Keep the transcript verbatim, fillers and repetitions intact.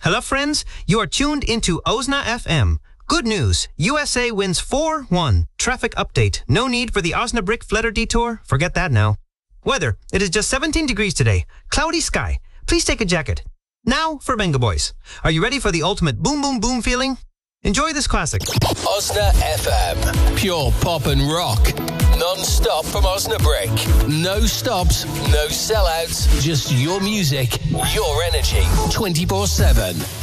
Hello, friends. You are tuned into Osna F M. Good news. U S A wins four one. Traffic update. No need for the Osnabrück Fletter detour. Forget that now. Weather. It is just seventeen degrees today. Cloudy sky. Please take a jacket. Now for Benga Boys. Are you ready for the ultimate boom boom boom feeling? Enjoy this classic. Osna F M. Pure pop and rock. Non-stop from Osnabrück. No stops, no sellouts. Just your music, your energy. twenty-four seven.